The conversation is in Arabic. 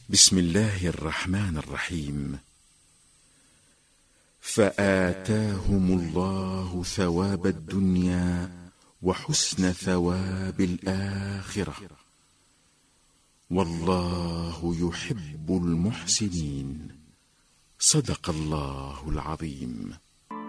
بسم الله الرحمن الرحيم. فآتاهم الله ثواب الدنيا وحسن ثواب الآخرة، والله يحب المحسنين. صدق الله العظيم.